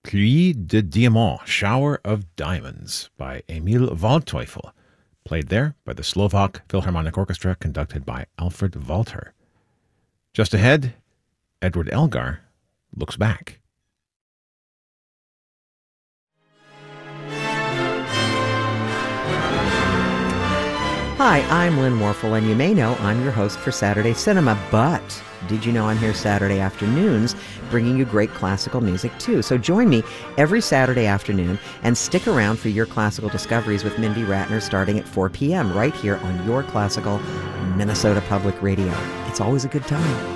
Pluie de Diamants, Shower of Diamonds by Emil Waldteufel, played there by the Slovak Philharmonic Orchestra conducted by Alfred Walter. Just ahead, Edward Elgar looks back. Hi, I'm Lynn Warfel, and you may know I'm your host for Saturday Cinema, but did you know I'm here Saturday afternoons bringing you great classical music too? So join me every Saturday afternoon and stick around for your classical discoveries with Mindy Ratner starting at 4 p.m. right here on your classical Minnesota Public Radio. It's always a good time.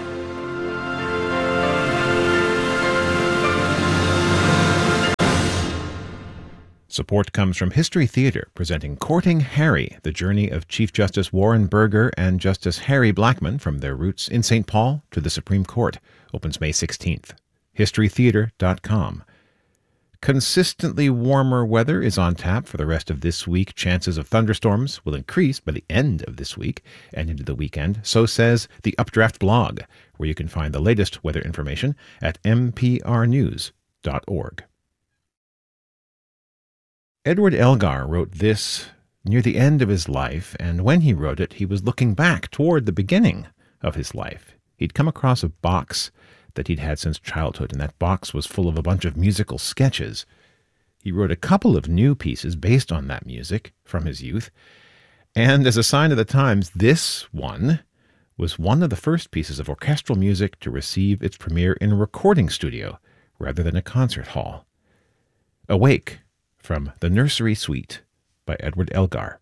Support comes from History Theater, presenting Courting Harry, the journey of Chief Justice Warren Burger and Justice Harry Blackmun from their roots in St. Paul to the Supreme Court. Opens May 16th. HistoryTheater.com. Consistently warmer weather is on tap for the rest of this week. Chances of thunderstorms will increase by the end of this week and into the weekend. So says the Updraft blog, where you can find the latest weather information at mprnews.org. Edward Elgar wrote this near the end of his life, and when he wrote it, he was looking back toward the beginning of his life. He'd come across a box that he'd had since childhood, and that box was full of a bunch of musical sketches. He wrote a couple of new pieces based on that music from his youth, and as a sign of the times, this one was one of the first pieces of orchestral music to receive its premiere in a recording studio rather than a concert hall. Awake, from The Nursery Suite by Edward Elgar.